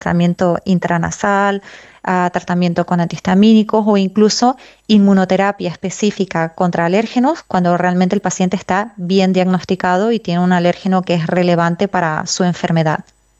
tratamiento intranasal, a tratamiento con antihistamínicos o incluso inmunoterapia específica contra alérgenos cuando realmente el paciente está bien diagnosticado y tiene un alérgeno que es relevante para su enfermedad.